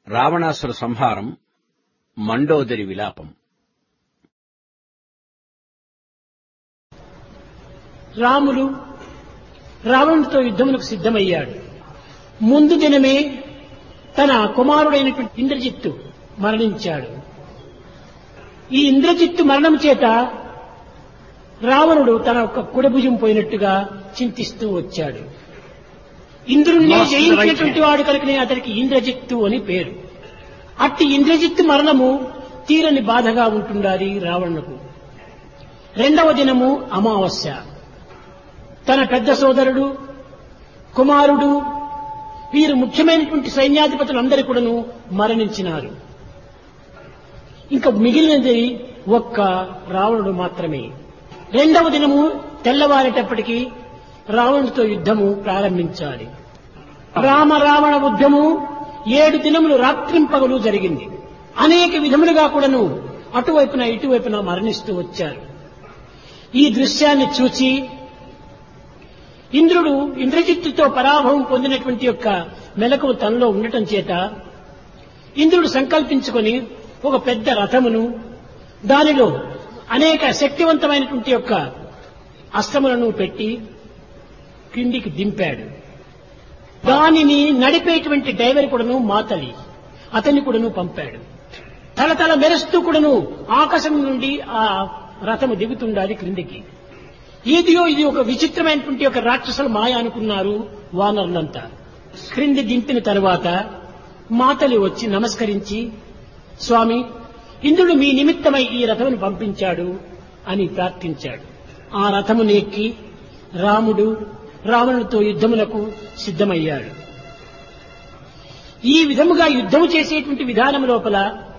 రావణాసుర సంహారం మండోదరి విలాపం. రాములు రావణుడితో యుద్ధమునకు సిద్ధమయ్యాడు. ముందు దినమే తన కుమారుడైనటువంటి ఇంద్రజిత్తు మరణించాడు. ఈ ఇంద్రజిత్తు మరణం చేత రావణుడు తన యొక్క కుడిభుజం పోయినట్టుగా చింతిస్తూ వచ్చాడు. ఇంద్రుణ్ణి జయించినటువంటి వాడు కనుకనే అతనికి ఇంద్రజిత్తు అని పేరు. అట్టి ఇంద్రజిత్తు మరణము తీరని బాధగా ఉంటుండాలి రావణుకు. రెండవ దినము అమావాస్య. తన పెద్ద సోదరుడు, కుమారుడు, వీరు ముఖ్యమైనటువంటి సైన్యాధిపతులందరూ కూడాను మరణించినారు. ఇంకా మిగిలినది ఒక్క రావణుడు మాత్రమే. రెండవ దినము తెల్లవారేటప్పటికీ రావణుడితో యుద్ధము ప్రారంభించాలి. రామ రావణ యుద్ధము 7 దినములు రాత్రింపగలు జరిగింది. అనేక విధములుగా కూడాను అటువైపున ఇటువైపున మరణిస్తూ వచ్చారు. ఈ దృశ్యాన్ని చూచి ఇంద్రుడు ఇంద్రజిత్తుతో పరాభవం పొందినటువంటి యొక్క మెలకువ తనలో ఉండటం చేత ఇంద్రుడు సంకల్పించుకొని ఒక పెద్ద రథమును, దానిలో అనేక శక్తివంతమైనటువంటి యొక్క అస్త్రములను పెట్టి కిందికి దింపాడు. దానిని నడిపేటువంటి డ్రైవర్ కూడాను మాతలి, అతన్ని కూడాను పంపాడు. తలతల మెరుస్తూ కూడాను ఆకాశం నుండి ఆ రథము దిగుతుండాలి క్రిందికి. ఇది ఒక విచిత్రమైనటువంటి ఒక రాక్షసుల మాయ అనుకున్నారు వానరులంతా. క్రింది దింపిన తరువాత మాతలి వచ్చి నమస్కరించి, స్వామి, ఇంద్రుడు మీ నిమిత్తమై ఈ రథమును పంపించాడు అని ప్రార్థించాడు. ఆ రథమును ఎక్కి రాముడు రావణుడితో యుద్ధములకు సిద్ధమయ్యాడు. ఈ విధముగా యుద్ధము చేసేటువంటి విధానం లోపల